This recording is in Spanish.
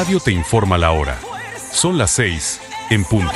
Radio te informa la hora. Son las 6 en punto.